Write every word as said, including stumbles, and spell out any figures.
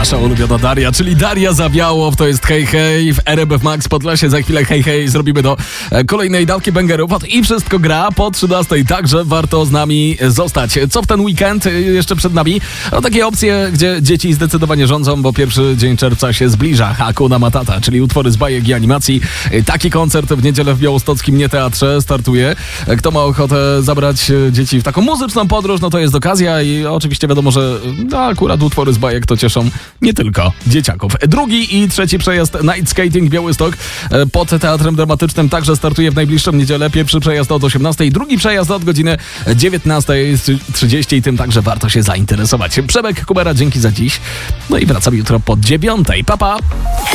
Nasza ulubiona Daria, czyli Daria Zawiałow, to jest Hej Hej w R M F Max Podlasie. Za chwilę Hej Hej zrobimy do kolejnej dawki bangerów i wszystko gra po trzynastej, także warto z nami zostać. Co w ten weekend jeszcze przed nami? No, takie opcje, gdzie dzieci zdecydowanie rządzą, bo pierwszy dzień czerwca się zbliża. Hakuna Matata, czyli utwory z bajek i animacji. Taki koncert w niedzielę w Białostockim Nie Teatrze startuje. Kto ma ochotę zabrać dzieci w taką muzyczną podróż, no to jest okazja i oczywiście wiadomo, że no, akurat utwory z bajek to cieszą nie tylko dzieciaków. Drugi i trzeci przejazd Night Skating Białystok pod Teatrem Dramatycznym także startuje w najbliższą niedzielę. Pierwszy przejazd od osiemnastej, drugi przejazd od godziny dziewiętnastej trzydzieści i tym także warto się zainteresować. Przemek Kubera, dzięki za dziś. No i wracam jutro po dziewiątej. Pa, pa!